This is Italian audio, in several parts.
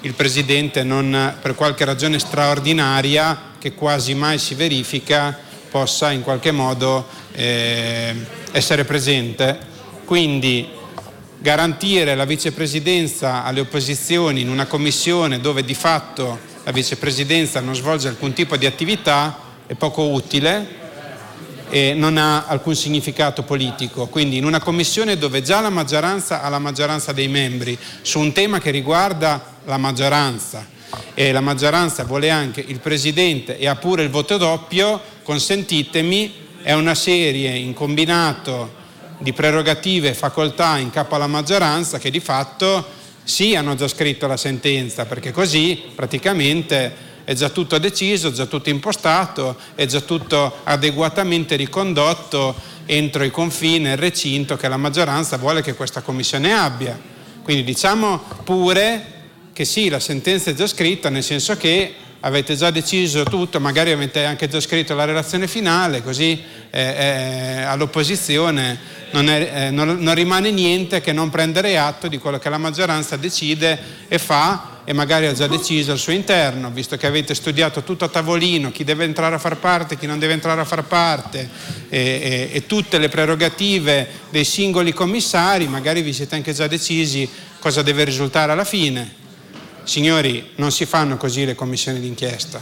il Presidente non, per qualche ragione straordinaria che quasi mai si verifica, possa in qualche modo essere presente. Quindi garantire la vicepresidenza alle opposizioni in una commissione dove di fatto la vicepresidenza non svolge alcun tipo di attività è poco utile e non ha alcun significato politico. Quindi in una commissione dove già la maggioranza ha la maggioranza dei membri su un tema che riguarda la maggioranza e la maggioranza vuole anche il Presidente e ha pure il voto doppio, consentitemi, è una serie in combinato di prerogative e facoltà in capo alla maggioranza che di fatto sì hanno già scritto la sentenza, perché così praticamente è già tutto deciso, già tutto impostato, è già tutto adeguatamente ricondotto entro i confini e il recinto che la maggioranza vuole che questa commissione abbia. Quindi diciamo pure che sì, la sentenza è già scritta, nel senso che avete già deciso tutto, magari avete anche già scritto la relazione finale, così all'opposizione non rimane niente che non prendere atto di quello che la maggioranza decide e fa, e magari ha già deciso al suo interno, visto che avete studiato tutto a tavolino, chi deve entrare a far parte, chi non deve entrare a far parte, e tutte le prerogative dei singoli commissari, magari vi siete anche già decisi cosa deve risultare alla fine. Signori, non si fanno così le commissioni d'inchiesta.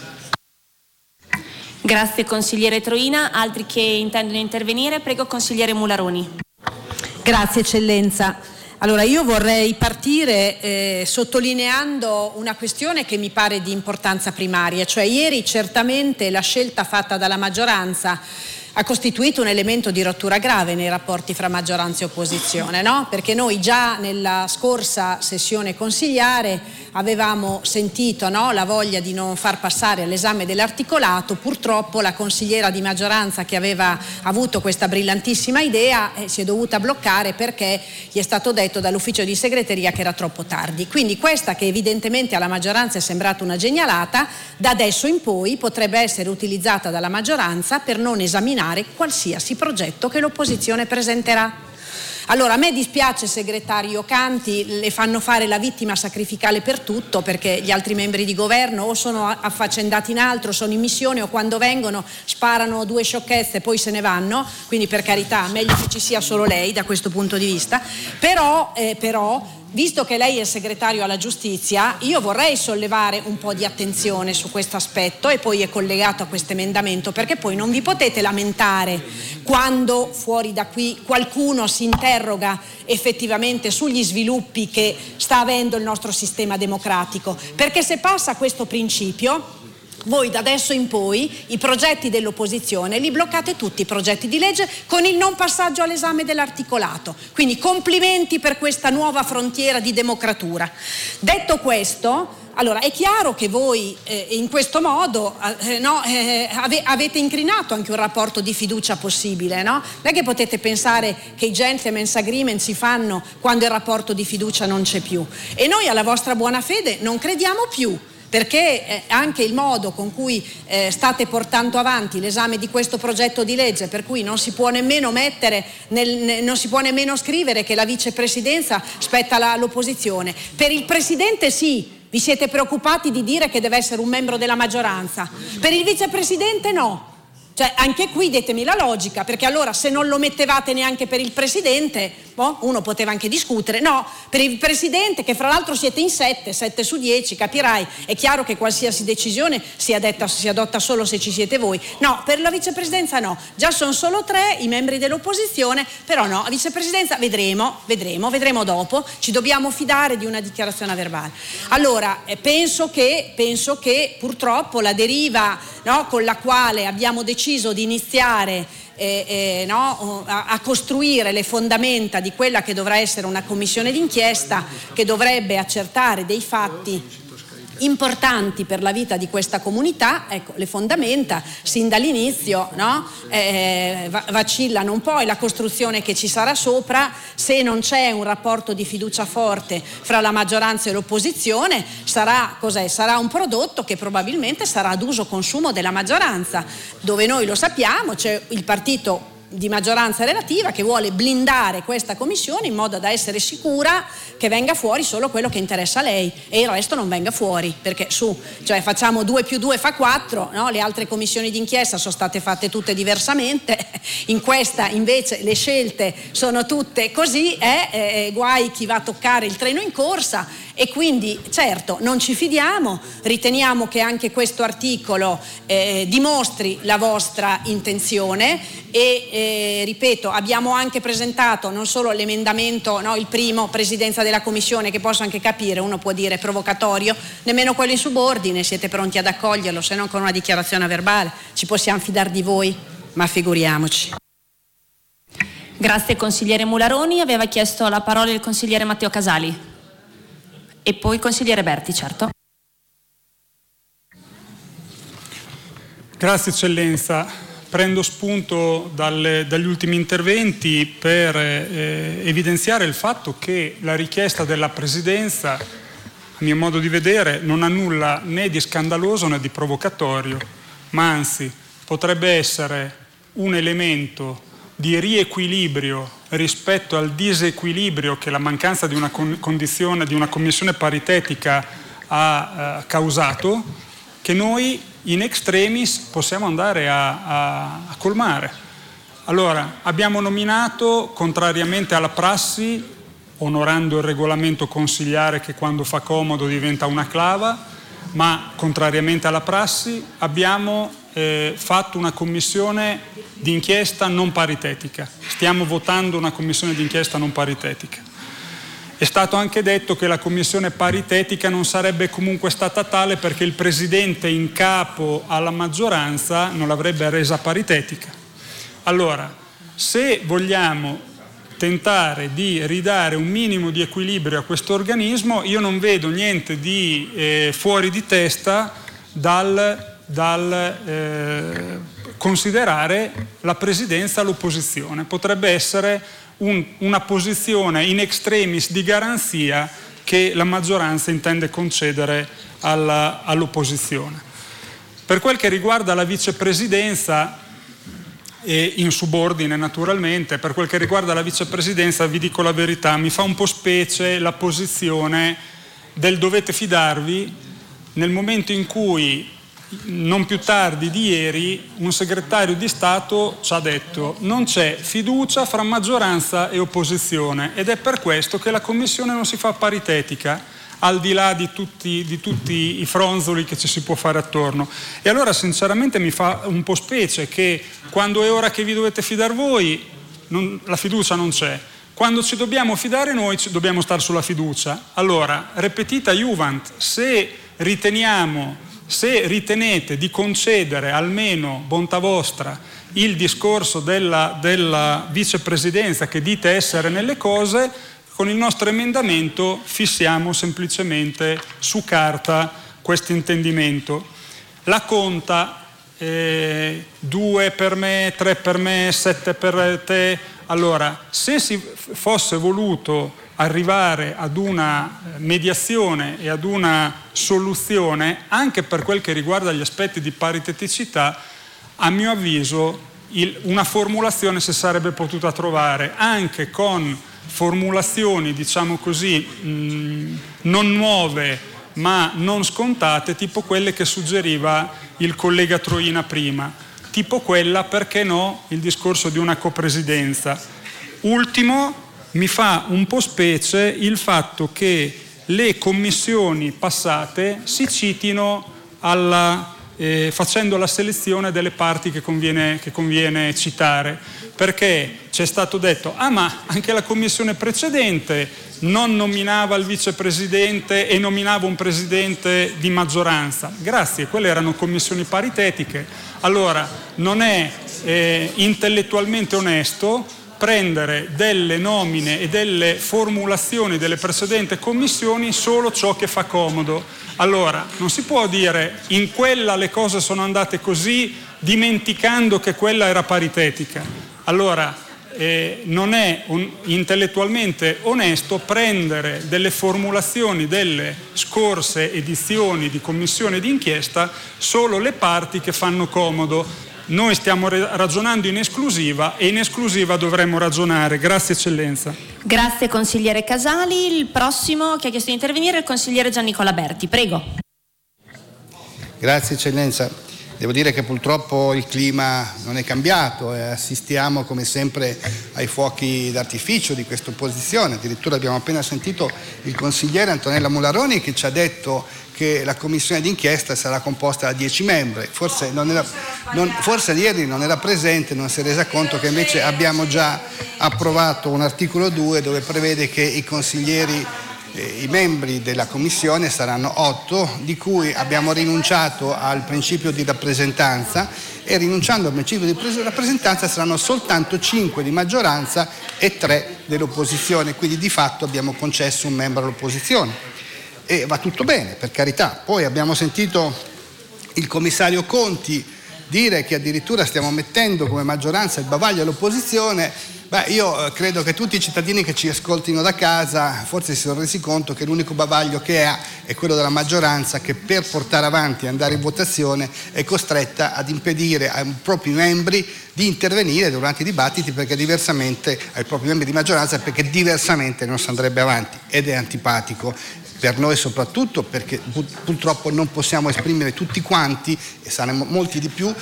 Grazie consigliere Troina. Altri che intendono intervenire? Prego consigliere Mularoni. Grazie eccellenza. Allora io vorrei partire sottolineando una questione che mi pare di importanza primaria, cioè ieri certamente la scelta fatta dalla maggioranza ha costituito un elemento di rottura grave nei rapporti fra maggioranza e opposizione, no? Perché noi già nella scorsa sessione consigliare avevamo sentito, no, la voglia di non far passare all'esame dell'articolato. Purtroppo la consigliera di maggioranza che aveva avuto questa brillantissima idea si è dovuta bloccare perché gli è stato detto dall'ufficio di segreteria che era troppo tardi. Quindi questa, che evidentemente alla maggioranza è sembrata una genialata, da adesso in poi potrebbe essere utilizzata dalla maggioranza per non esaminare qualsiasi progetto che l'opposizione presenterà. Allora a me dispiace, segretario Canti, le fanno fare la vittima sacrificale per tutto, perché gli altri membri di governo o sono affaccendati in altro, sono in missione, o quando vengono sparano due sciocchezze e poi se ne vanno, quindi per carità meglio che ci sia solo lei da questo punto di vista, però visto che lei è il segretario alla giustizia, io vorrei sollevare un po' di attenzione su questo aspetto, e poi è collegato a questo emendamento, perché poi non vi potete lamentare quando fuori da qui qualcuno si interroga effettivamente sugli sviluppi che sta avendo il nostro sistema democratico, perché se passa questo principio, voi da adesso in poi i progetti dell'opposizione li bloccate tutti, i progetti di legge, con il non passaggio all'esame dell'articolato. Quindi complimenti per questa nuova frontiera di democratura. Detto questo, allora è chiaro che voi in questo modo avete incrinato anche un rapporto di fiducia possibile, no? Non è che potete pensare che i gentleman's agreement si fanno quando il rapporto di fiducia non c'è più, e noi alla vostra buona fede non crediamo più, perché anche il modo con cui state portando avanti l'esame di questo progetto di legge, per cui non si può nemmeno non si può nemmeno scrivere che la vicepresidenza spetta all'opposizione. Per il presidente sì, vi siete preoccupati di dire che deve essere un membro della maggioranza, per il vicepresidente no. Cioè anche qui ditemi la logica, perché allora se non lo mettevate neanche per il presidente, uno poteva anche discutere. No, per il presidente, che fra l'altro siete in 7 su 10, capirai, è chiaro che qualsiasi decisione si adotta solo se ci siete voi. No, per la vicepresidenza no, già sono solo 3 i membri dell'opposizione, però no, la vicepresidenza vedremo dopo, ci dobbiamo fidare di una dichiarazione verbale. Allora penso che purtroppo la deriva, no, con la quale abbiamo deciso di iniziare a costruire le fondamenta di quella che dovrà essere una commissione d'inchiesta che dovrebbe accertare dei fatti importanti per la vita di questa comunità, ecco, le fondamenta sin dall'inizio, no? Vacillano un po', e la costruzione che ci sarà sopra, se non c'è un rapporto di fiducia forte fra la maggioranza e l'opposizione, sarà un prodotto che probabilmente sarà ad uso consumo della maggioranza, dove noi lo sappiamo, c'è il partito di maggioranza relativa che vuole blindare questa commissione in modo da essere sicura che venga fuori solo quello che interessa a lei e il resto non venga fuori, perché cioè facciamo 2 più 2 fa 4, no? Le altre commissioni d'inchiesta sono state fatte tutte diversamente, in questa invece le scelte sono tutte così, guai chi va a toccare il treno in corsa. E quindi certo non ci fidiamo, riteniamo che anche questo articolo dimostri la vostra intenzione e ripeto, abbiamo anche presentato non solo l'emendamento, no, il primo, presidenza della commissione, che posso anche capire, uno può dire provocatorio, nemmeno quello in subordine, siete pronti ad accoglierlo, se non con una dichiarazione verbale, ci possiamo fidare di voi, ma figuriamoci. Grazie consigliere Mularoni, aveva chiesto la parola il consigliere Matteo Casali. E poi consigliere Berti, certo. Grazie eccellenza, prendo spunto dagli ultimi interventi per evidenziare il fatto che la richiesta della Presidenza, a mio modo di vedere, non ha nulla né di scandaloso né di provocatorio, ma anzi potrebbe essere un elemento di riequilibrio rispetto al disequilibrio che la mancanza di una condizione, di una commissione paritetica ha causato, che noi in extremis possiamo andare a colmare. Allora, abbiamo nominato, contrariamente alla prassi, onorando il regolamento consigliare che quando fa comodo diventa una clava, ma contrariamente alla prassi abbiamo fatto una commissione d'inchiesta non paritetica. Stiamo votando una commissione d'inchiesta non paritetica. È stato anche detto che la commissione paritetica non sarebbe comunque stata tale perché il presidente in capo alla maggioranza non l'avrebbe resa paritetica. Allora, se vogliamo tentare di ridare un minimo di equilibrio a questo organismo, io non vedo niente di fuori di testa dal considerare la presidenza all'opposizione. Potrebbe essere una posizione in extremis di garanzia che la maggioranza intende concedere all'opposizione. Per quel che riguarda la vicepresidenza, e in subordine naturalmente, per quel che riguarda la vicepresidenza vi dico la verità, mi fa un po' specie la posizione del dovete fidarvi nel momento in cui non più tardi di ieri un segretario di Stato ci ha detto non c'è fiducia fra maggioranza e opposizione ed è per questo che la Commissione non si fa paritetica, al di là di tutti i fronzoli che ci si può fare attorno. E allora sinceramente mi fa un po' specie che quando è ora che vi dovete fidare voi la fiducia non c'è, quando ci dobbiamo fidare noi dobbiamo stare sulla fiducia. Allora, repetita iuvant, se ritenete di concedere almeno, bontà vostra, il discorso della vicepresidenza che dite essere nelle cose, con il nostro emendamento fissiamo semplicemente su carta questo intendimento. La conta, 2 per me, 3 per me, 7 per te. Allora, se si fosse voluto arrivare ad una mediazione e ad una soluzione, anche per quel che riguarda gli aspetti di pariteticità, a mio avviso una formulazione si sarebbe potuta trovare anche con formulazioni, diciamo così, non nuove ma non scontate, tipo quelle che suggeriva il collega Troina prima, tipo quella, perché no, il discorso di una copresidenza. Ultimo, mi fa un po' specie il fatto che le commissioni passate si citino facendo la selezione delle parti che conviene citare, perché c'è stato detto ma anche la commissione precedente non nominava il vicepresidente e nominava un presidente di maggioranza. Grazie, quelle erano commissioni paritetiche. Allora non è intellettualmente onesto prendere delle nomine e delle formulazioni delle precedenti commissioni solo ciò che fa comodo. Allora, non si può dire in quella le cose sono andate così dimenticando che quella era paritetica. Allora, non è intellettualmente onesto prendere delle formulazioni delle scorse edizioni di commissione d'inchiesta solo le parti che fanno comodo. Noi stiamo ragionando in esclusiva e in esclusiva dovremmo ragionare. Grazie Eccellenza. Grazie consigliere Casali. Il prossimo che ha chiesto di intervenire è il consigliere Giannicola Berti. Prego. Grazie Eccellenza. Devo dire che purtroppo il clima non è cambiato e assistiamo come sempre ai fuochi d'artificio di questa opposizione. Addirittura abbiamo appena sentito il consigliere Antonella Mularoni che ci ha detto che la commissione d'inchiesta sarà composta da 10 membri. Forse ieri non era presente, non si è resa conto che invece abbiamo già approvato un articolo 2 dove prevede che i membri della commissione saranno 8, di cui abbiamo rinunciato al principio di rappresentanza, e rinunciando al principio di rappresentanza saranno soltanto 5 di maggioranza e 3 dell'opposizione, quindi di fatto abbiamo concesso un membro all'opposizione e va tutto bene, per carità. Poi abbiamo sentito il commissario Conti dire che addirittura stiamo mettendo come maggioranza il bavaglio all'opposizione. Io credo che tutti i cittadini che ci ascoltino da casa forse si sono resi conto che l'unico bavaglio che ha è quello della maggioranza, che per portare avanti e andare in votazione è costretta ad impedire ai propri membri di intervenire durante i dibattiti ai propri membri di maggioranza, perché diversamente non si andrebbe avanti, ed è antipatico per noi soprattutto perché purtroppo non possiamo esprimere tutti quanti, e saremo molti di più,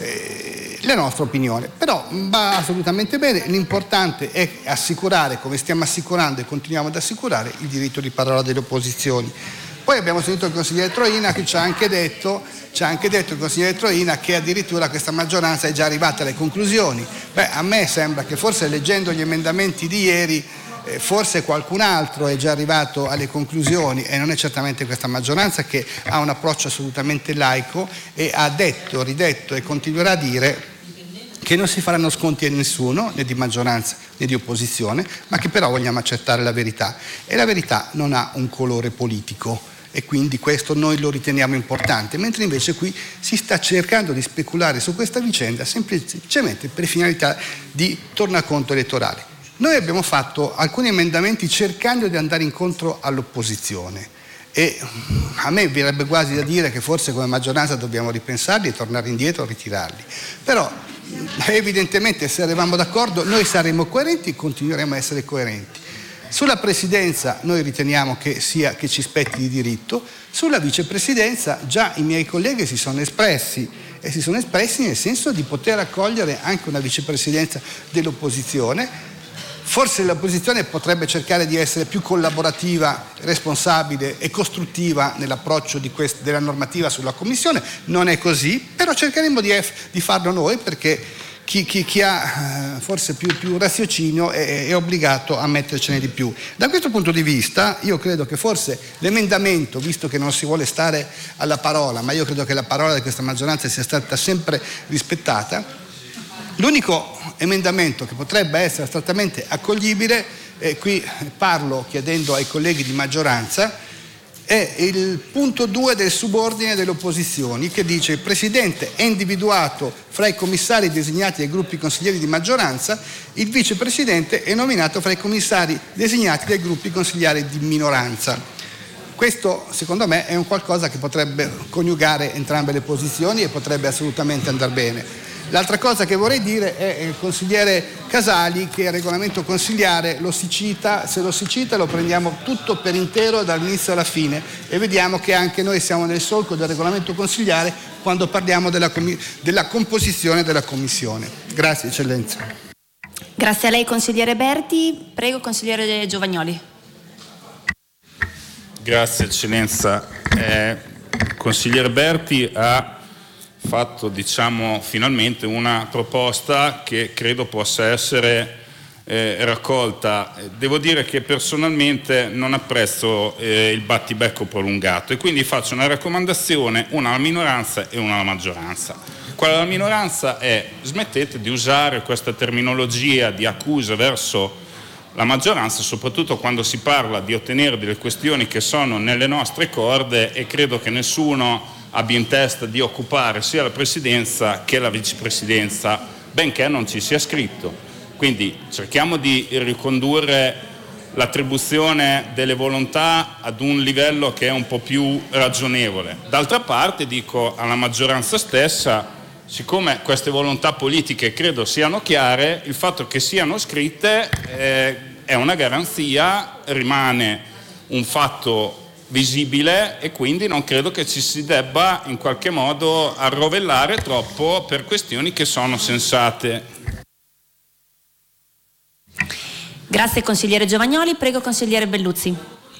la nostra opinione. Però va assolutamente bene, l'importante è assicurare, come stiamo assicurando e continuiamo ad assicurare, il diritto di parola delle opposizioni. Poi abbiamo sentito il consigliere Troina che ci ha anche detto il consigliere Troina che addirittura questa maggioranza è già arrivata alle conclusioni. A me sembra che forse leggendo gli emendamenti di ieri forse qualcun altro è già arrivato alle conclusioni e non è certamente questa maggioranza, che ha un approccio assolutamente laico e ha detto, ridetto e continuerà a dire che non si faranno sconti a nessuno, né di maggioranza né di opposizione, ma che però vogliamo accertare la verità, e la verità non ha un colore politico e quindi questo noi lo riteniamo importante, mentre invece qui si sta cercando di speculare su questa vicenda semplicemente per finalità di tornaconto elettorale. Noi abbiamo fatto alcuni emendamenti cercando di andare incontro all'opposizione e a me verrebbe quasi da dire che forse come maggioranza dobbiamo ripensarli e tornare indietro o ritirarli. Però evidentemente se eravamo d'accordo noi saremo coerenti e continueremo a essere coerenti. Sulla presidenza noi riteniamo che ci spetti di diritto, sulla vicepresidenza già i miei colleghi si sono espressi nel senso di poter accogliere anche una vicepresidenza dell'opposizione. Forse l'opposizione potrebbe cercare di essere più collaborativa, responsabile e costruttiva nell'approccio della normativa sulla Commissione. Non è così, però cercheremo di farlo noi, perché chi ha forse più raziocinio è obbligato a mettercene di più. Da questo punto di vista io credo che forse l'emendamento, visto che non si vuole stare alla parola, ma io credo che la parola di questa maggioranza sia stata sempre rispettata, l'unico emendamento che potrebbe essere astrattamente accoglibile, e qui parlo chiedendo ai colleghi di maggioranza, è il punto 2 del subordine delle opposizioni, che dice: il Presidente è individuato fra i commissari designati dai gruppi consiglieri di maggioranza, il Vicepresidente è nominato fra i commissari designati dai gruppi consigliari di minoranza. Questo secondo me è un qualcosa che potrebbe coniugare entrambe le posizioni e potrebbe assolutamente andare bene. L'altra cosa che vorrei dire è il consigliere Casali, che il regolamento consigliare lo si cita, se lo si cita lo prendiamo tutto per intero dall'inizio alla fine e vediamo che anche noi siamo nel solco del regolamento consigliare quando parliamo della composizione della commissione. Grazie Eccellenza. Grazie a lei consigliere Berti. Prego consigliere Giovagnoli. Grazie Eccellenza. Consigliere Berti ha fatto finalmente una proposta che credo possa essere raccolta. Devo dire che personalmente non apprezzo il battibecco prolungato e quindi faccio una raccomandazione, una alla minoranza e una alla maggioranza. Quella della minoranza è: smettete di usare questa terminologia di accusa verso la maggioranza, soprattutto quando si parla di ottenere delle questioni che sono nelle nostre corde, e credo che nessuno abbia in testa di occupare sia la presidenza che la vicepresidenza, benché non ci sia scritto. Quindi cerchiamo di ricondurre l'attribuzione delle volontà ad un livello che è un po' più ragionevole. D'altra parte dico alla maggioranza stessa siccome queste volontà politiche credo siano chiare, il fatto che siano scritte è una garanzia, rimane un fatto visibile e quindi non credo che ci si debba in qualche modo arrovellare troppo per questioni che sono sensate. Grazie consigliere Giovagnoli, prego consigliere Belluzzi.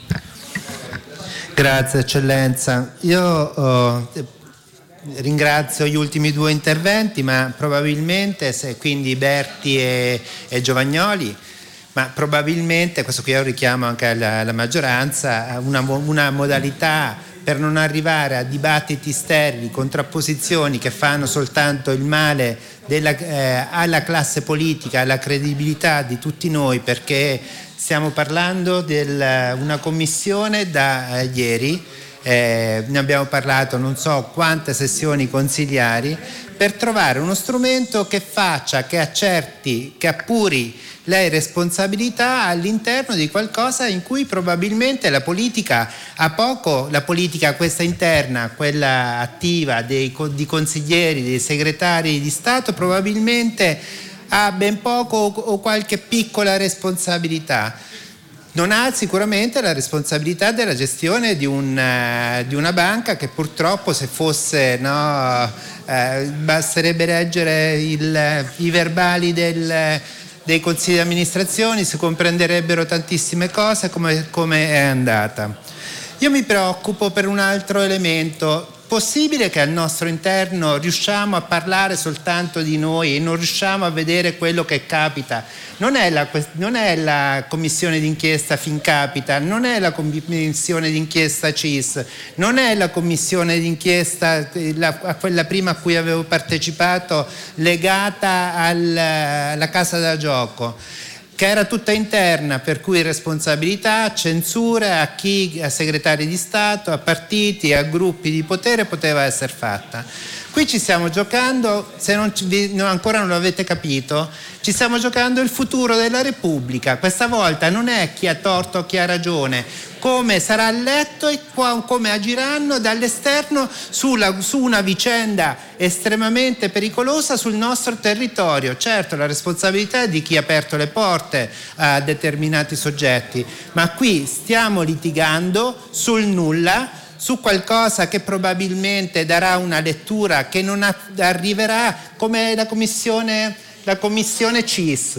Grazie eccellenza. Io ringrazio gli ultimi due interventi, ma probabilmente, quindi Berti e Giovagnoli, ma probabilmente, questo qui è un richiamo anche alla maggioranza, una modalità per non arrivare a dibattiti sterili, contrapposizioni che fanno soltanto il male alla classe politica, alla credibilità di tutti noi, perché stiamo parlando di una commissione da ieri, ne abbiamo parlato non so quante sessioni consigliari, per trovare uno strumento che faccia, che accerti, che appuri le responsabilità all'interno di qualcosa in cui probabilmente la politica ha poco, la politica questa interna, quella attiva di consiglieri, dei segretari di Stato, probabilmente ha ben poco o qualche piccola responsabilità. Non ha sicuramente la responsabilità della gestione di una banca che purtroppo, se fosse basterebbe leggere i verbali dei consigli di amministrazione, si comprenderebbero tantissime cose come è andata. Io mi preoccupo per un altro elemento. Possibile che al nostro interno riusciamo a parlare soltanto di noi e non riusciamo a vedere quello che capita? Non è la commissione d'inchiesta Fincapital, non è la commissione d'inchiesta CIS, non è la commissione d'inchiesta, quella prima a cui avevo partecipato, legata alla casa da gioco, che era tutta interna, per cui responsabilità, censure a segretari di Stato, a partiti, a gruppi di potere poteva essere fatta. Qui ci stiamo giocando, se ancora non lo avete capito, ci stiamo giocando il futuro della Repubblica. Questa volta non è chi ha torto o chi ha ragione, come sarà letto e come agiranno dall'esterno su una vicenda estremamente pericolosa sul nostro territorio. Certo, la responsabilità è di chi ha aperto le porte a determinati soggetti, ma qui stiamo litigando sul nulla, su qualcosa che probabilmente darà una lettura che non arriverà come la commissione CIS.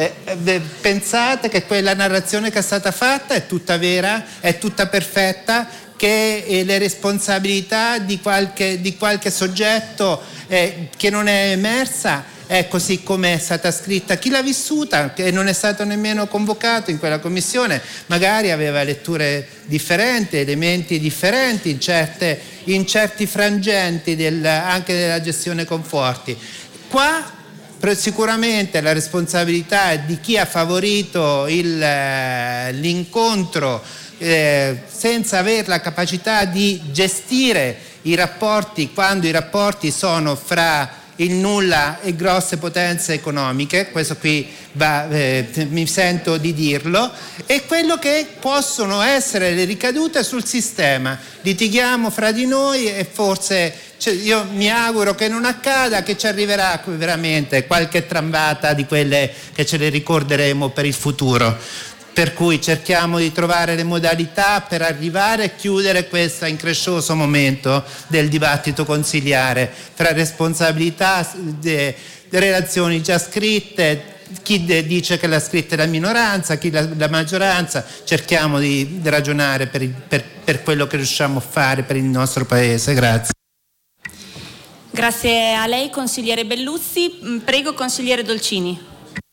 Pensate che quella narrazione che è stata fatta è tutta vera, è tutta perfetta, che le responsabilità di qualche soggetto che non è emersa è così come è stata scritta. Chi l'ha vissuta, che non è stato nemmeno convocato in quella commissione, magari aveva letture differenti, elementi differenti in certi frangenti anche della gestione conforti. Qua sicuramente la responsabilità è di chi ha favorito l'incontro senza avere la capacità di gestire i rapporti, quando i rapporti sono fra il nulla e grosse potenze economiche. Questo qui mi sento di dirlo, e quello che possono essere le ricadute sul sistema. Litighiamo fra di noi e forse io mi auguro che non accada, che ci arriverà veramente qualche trambata di quelle che ce le ricorderemo per il futuro. Per cui cerchiamo di trovare le modalità per arrivare a chiudere questo increscioso momento del dibattito consigliare fra responsabilità, relazioni già scritte, chi dice che l'ha scritta la minoranza, chi la maggioranza. Cerchiamo di ragionare per quello che riusciamo a fare per il nostro Paese. Grazie. Grazie a lei consigliere Belluzzi, prego consigliere Dolcini.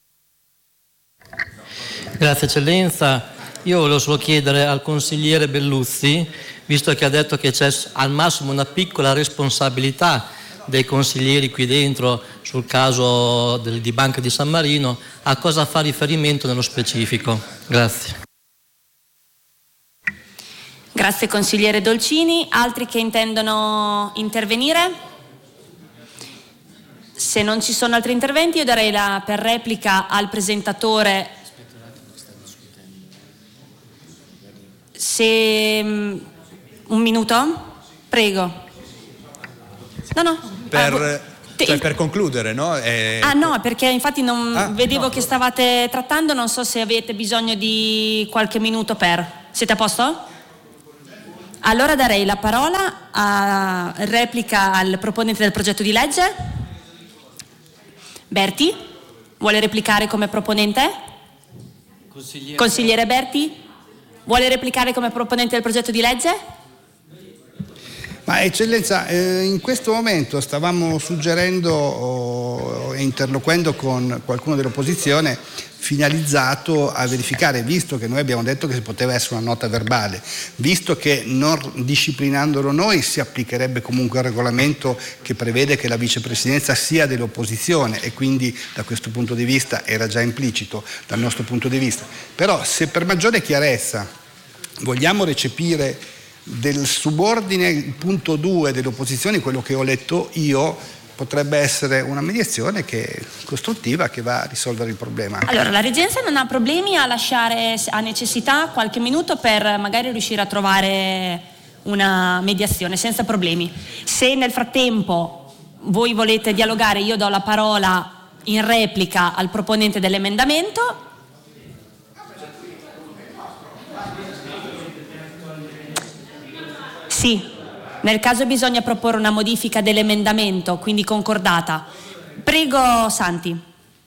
Grazie eccellenza, io volevo solo chiedere al consigliere Belluzzi, visto che ha detto che c'è al massimo una piccola responsabilità dei consiglieri qui dentro sul caso di Banca di San Marino, a cosa fa riferimento nello specifico? Grazie. Grazie consigliere Dolcini, altri che intendono intervenire? Se non ci sono altri interventi io darei per replica al presentatore. Un minuto? Prego. No. Cioè, per concludere, no? No, perché infatti non vedevo che stavate trattando, non so se avete bisogno di qualche minuto Siete a posto? Allora darei la parola a replica al proponente del progetto di legge. Berti, vuole replicare come proponente? Consigliere Berti, vuole replicare come proponente del progetto di legge? Ma Eccellenza, in questo momento stavamo suggerendo e interloquendo con qualcuno dell'opposizione finalizzato a verificare, visto che noi abbiamo detto che si poteva essere una nota verbale, visto che non disciplinandolo noi si applicherebbe comunque il regolamento che prevede che la vicepresidenza sia dell'opposizione e quindi da questo punto di vista era già implicito dal nostro punto di vista. Però se per maggiore chiarezza vogliamo recepire del subordine il punto 2 delle opposizioni, quello che ho letto io, potrebbe essere una mediazione costruttiva che va a risolvere il problema. Allora, la Reggenza non ha problemi a lasciare a necessità qualche minuto per magari riuscire a trovare una mediazione senza problemi. Se nel frattempo voi volete dialogare, io do la parola in replica al proponente dell'emendamento. Sì, nel caso bisogna proporre una modifica dell'emendamento, quindi concordata. Prego Santi.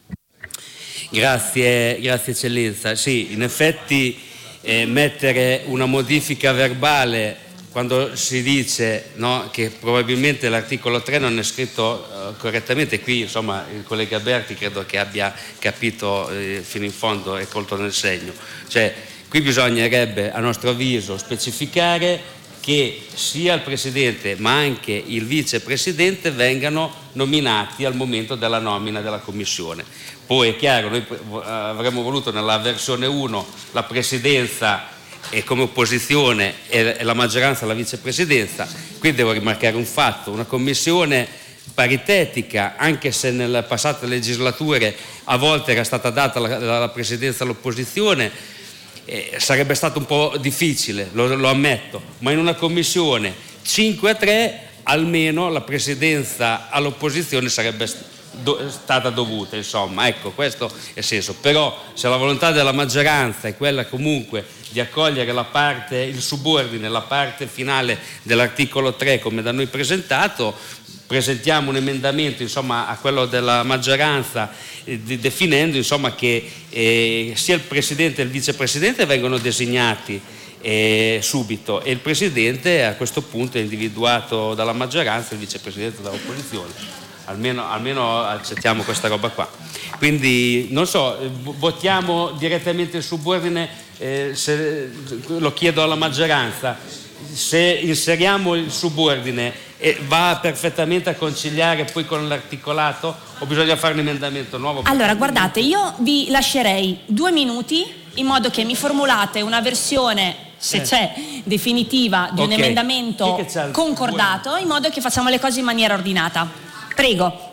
Grazie Eccellenza. Sì, in effetti mettere una modifica verbale quando si dice che probabilmente l'articolo 3 non è scritto correttamente, qui insomma il collega Berti credo che abbia capito fino in fondo e colto nel segno. Cioè, qui bisognerebbe a nostro avviso specificare che sia il Presidente ma anche il Vicepresidente vengano nominati al momento della nomina della Commissione. Poi è chiaro, noi avremmo voluto nella versione 1 la Presidenza e come opposizione e la maggioranza la Vicepresidenza. Qui devo rimarcare un fatto, una Commissione paritetica, anche se nelle passate legislature a volte era stata data la Presidenza all'opposizione, sarebbe stato un po' difficile, lo ammetto, ma in una commissione 5-3 almeno la presidenza all'opposizione sarebbe stata dovuta, insomma, ecco, questo è il senso. Però se la volontà della maggioranza è quella comunque di accogliere il subordine, la parte finale dell'articolo 3 come da noi presentato, presentiamo un emendamento insomma a quello della maggioranza definendo insomma che sia il Presidente e il Vicepresidente vengono designati subito e il Presidente a questo punto è individuato dalla maggioranza e il Vicepresidente dall'opposizione. Almeno accettiamo questa roba qua. Quindi non so, votiamo direttamente il subordine, lo chiedo alla maggioranza, se inseriamo il subordine va perfettamente a conciliare poi con l'articolato o bisogna fare un emendamento nuovo? Allora guardate, io vi lascerei 2 minuti in modo che mi formulate una versione, se c'è, definitiva di un emendamento concordato, in modo che facciamo le cose in maniera ordinata. Prego.